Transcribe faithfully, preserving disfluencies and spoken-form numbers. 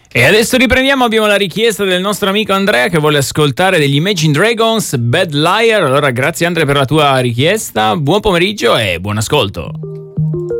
E adesso riprendiamo, abbiamo la richiesta del nostro amico Andrea che vuole ascoltare degli Imagine Dragons, Bad Liar. Allora grazie Andrea per la tua richiesta, buon pomeriggio e buon ascolto.